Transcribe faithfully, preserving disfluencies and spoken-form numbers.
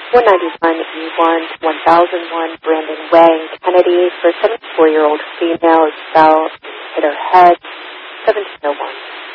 one ninety-one E one to one thousand one, Brandon Wang Kennedy, for a seventy-four-year-old female who fell, hit her head, seventeen oh one.